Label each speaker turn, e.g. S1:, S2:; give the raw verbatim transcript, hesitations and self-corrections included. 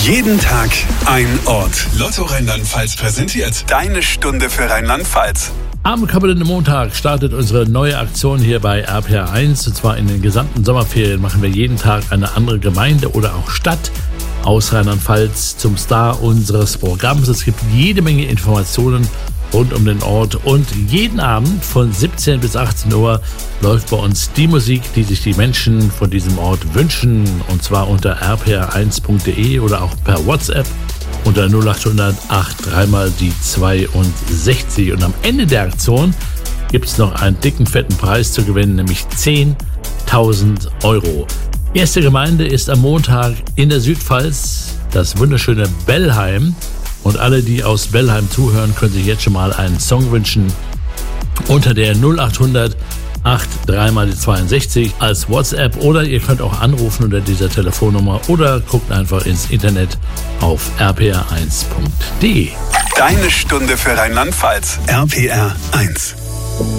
S1: Jeden Tag ein Ort. Lotto Rheinland-Pfalz präsentiert deine Stunde für Rheinland-Pfalz.
S2: Am kommenden Montag startet unsere neue Aktion hier bei R P R eins. Und zwar in den gesamten Sommerferien machen wir jeden Tag eine andere Gemeinde oder auch Stadt aus Rheinland-Pfalz zum Star unseres Programms. Es gibt jede Menge Informationen rund um den Ort und jeden Abend von siebzehn bis achtzehn Uhr läuft bei uns die Musik, die sich die Menschen von diesem Ort wünschen, und zwar unter r p r eins punkt d e oder auch per WhatsApp unter null acht hundert acht dreimal die zweiundsechzig. Und am Ende der Aktion gibt es noch einen dicken, fetten Preis zu gewinnen, nämlich zehntausend Euro. Erste Gemeinde ist am Montag in der Südpfalz, das wunderschöne Bellheim. Und alle, die aus Bellheim zuhören, können sich jetzt schon mal einen Song wünschen unter der null acht hundert acht dreimal die zweiundsechzig als WhatsApp, oder ihr könnt auch anrufen unter dieser Telefonnummer oder guckt einfach ins Internet auf r p r eins punkt d e.
S1: Deine Stunde für Rheinland-Pfalz. R P R eins.